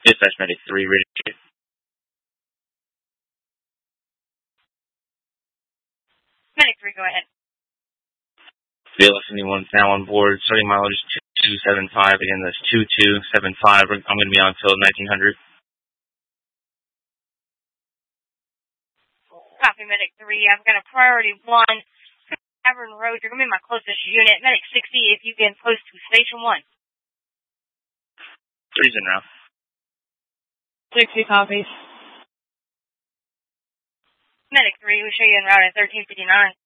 Dispatch Medic 3, ready to shoot. Medic 3, go ahead. BLS anyone now on board. Starting mileage 2275. Again, that's 2275. I'm going to be on until 1900. Copy, Medic 3. I've got a priority 1. Tavern Road, you're going to be my closest unit. Medic 60, if you can close to Station 1. 3's en route. 60 copies. Medic 3, we'll show you en route at 1359.